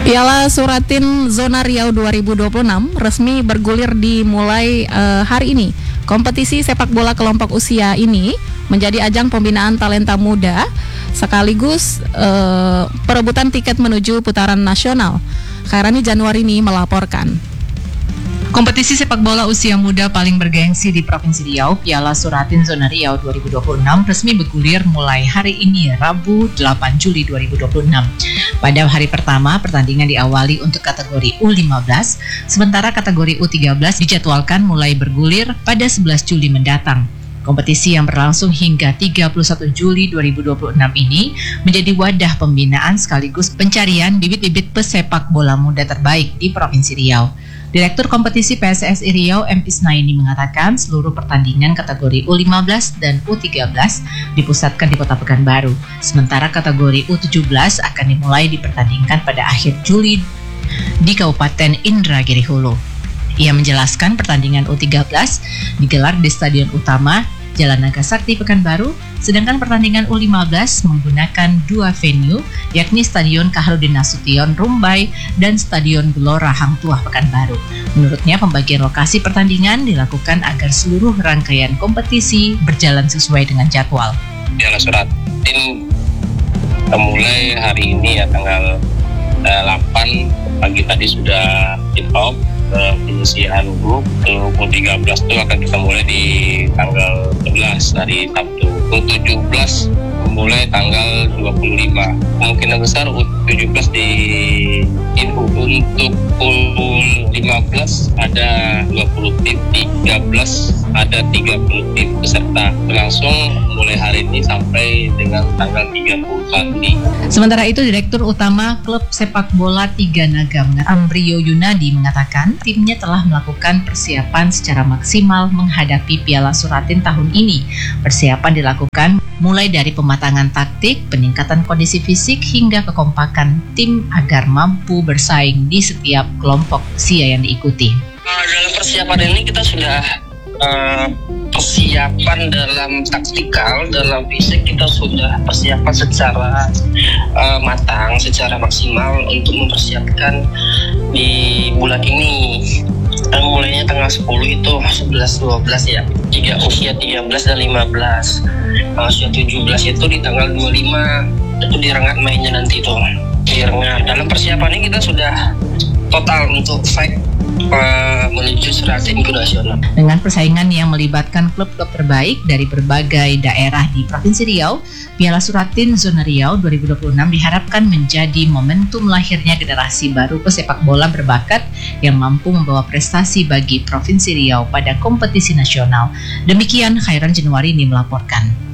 Piala Suratin Zona Riau 2026 resmi bergulir dimulai hari ini. Kompetisi sepak bola kelompok usia ini menjadi ajang pembinaan talenta muda sekaligus perebutan tiket menuju putaran nasional. Khairani Januarini melaporkan. Kompetisi sepak bola usia muda paling bergengsi di Provinsi Riau, Piala Suratin Zona Riau 2026 resmi bergulir mulai hari ini, Rabu 8 Juli 2026. Pada hari pertama, pertandingan diawali untuk kategori U15, sementara kategori U13 dijadwalkan mulai bergulir pada 11 Juli mendatang. Kompetisi yang berlangsung hingga 31 Juli 2026 ini menjadi wadah pembinaan sekaligus pencarian bibit-bibit pesepak bola muda terbaik di Provinsi Riau. Direktur Kompetisi PSSI Riau M. Isnaini mengatakan seluruh pertandingan kategori U15 dan U13 dipusatkan di Kota Pekanbaru, sementara kategori U17 akan dimulai dipertandingkan pada akhir Juli di Kabupaten Indragiri Hulu. Ia menjelaskan pertandingan U13 digelar di Stadion Utama Jalan Naga Sakti Pekanbaru, sedangkan pertandingan U15 menggunakan dua venue, yakni Stadion Kaharudin Nasution Rumbai dan Stadion Gelora Hang Tuah Pekanbaru. Menurutnya, pembagian lokasi pertandingan dilakukan agar seluruh rangkaian kompetisi berjalan sesuai dengan jadwal. Piala Suratin mulai hari ini ya, tanggal 8 pagi tadi sudah kick off penyisihan grup. U13 itu akan kita mulai di tanggal 11 hari Sabtu. U17 mulai tanggal 25. Kemungkinan besar U17 di info. Untuk U15 ada 20 tim, 13 ada 30 tim peserta. Berlangsung mulai hari ini sampai dengan tanggal 30 nanti. Sementara itu, Direktur Utama Klub Sepak Bola Tiga Naga Amrio Yunadi mengatakan timnya telah melakukan persiapan secara maksimal menghadapi Piala Suratin tahun ini. Persiapan dilakukan mulai dari pematangan taktik, peningkatan kondisi fisik hingga kekompakan tim agar mampu bersaing di setiap kelompok usia yang diikuti. Dalam persiapan ini kita sudah persiapan dalam taktikal, dalam fisik kita sudah persiapan secara matang, secara maksimal untuk mempersiapkan di bulan ini. Mulainya tanggal 10 itu 11-12 ya, usia 13 dan 15. Usia 17 itu di tanggal 25, itu di Rengat mainnya nanti tuh di Rengat. Dalam persiapan ini kita sudah total untuk fight menuju Suratin ke nasional. Dengan persaingan yang melibatkan klub-klub terbaik dari berbagai daerah di Provinsi Riau, Piala Suratin Zona Riau 2026 diharapkan menjadi momentum lahirnya generasi baru pesepak bola berbakat yang mampu membawa prestasi bagi Provinsi Riau pada kompetisi nasional. Demikian Khairan Januarini melaporkan.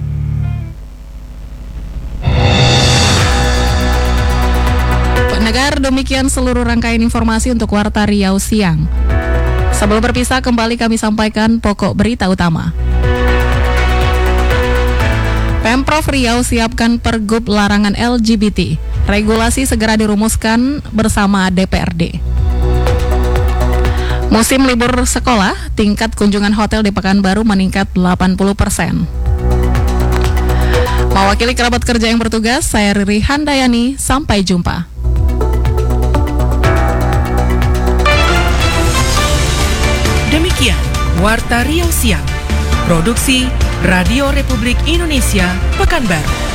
Pendengar, demikian seluruh rangkaian informasi untuk Warta Riau Siang. Sebelum berpisah, kembali kami sampaikan pokok berita utama. Pemprov Riau siapkan pergub larangan LGBT. Regulasi segera dirumuskan bersama DPRD. Musim libur sekolah, tingkat kunjungan hotel di Pekanbaru meningkat 80%. Mewakili kerabat kerja yang bertugas, saya Riri Handayani. Sampai jumpa. Demikian Warta Riau Siang, produksi Radio Republik Indonesia, Pekanbaru.